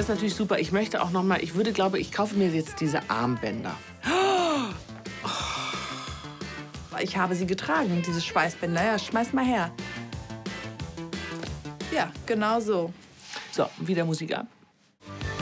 ist natürlich super. Ich möchte auch noch mal, ich würde, glaube ich, kaufe mir jetzt diese Armbänder. Ich habe sie getragen, diese Schweißbänder. Ja, schmeiß mal her. Ja, genau so. So, wieder Musik ab.